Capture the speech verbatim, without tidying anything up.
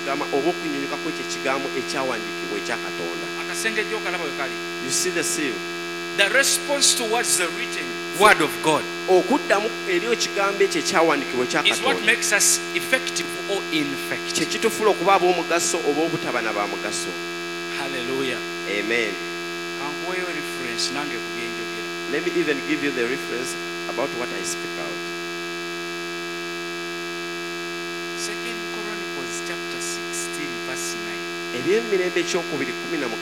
okugamba oba okunnyonyoka kw'ekyo ekigambo ekyawandiikibwa ekya Katonda. Akasengejja okalaba we kali. You see the seal? The response towards the written word of God okuddamu eri ekigambo ekyo ekyawandiikibwa ekya is what Katonda makes us effective or ineffective. kye kitufuula okuba ab'omugaso oba obutaba na ba mugaso. Hallelujah. Amen. Kankuweeyo reference nange ku byenjogera. Let me even give you the reference about what I speak out. Second Chronicles chapter sixteen verse nine. Eby'emirembe ekyokubiri kumi na